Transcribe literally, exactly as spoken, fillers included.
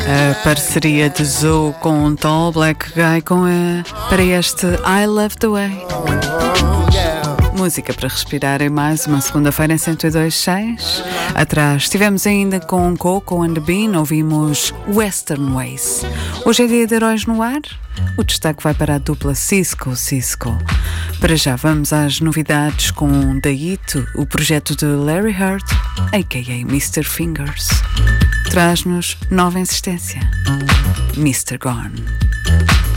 A parceria de Zoe com Tall Black Guy com a, para este I Love the Way. Música para respirar em mais uma segunda-feira em cento e dois ponto seis. Atrás estivemos ainda com Coco and the Bean, ouvimos Western Ways. Hoje é dia de Heróis no Ar. O destaque vai para a dupla Cisco Cisco. Para já vamos às novidades com Daito, o projeto de Larry Heard, a k a. mister Fingers. Traz-nos nova insistência. mister Gone.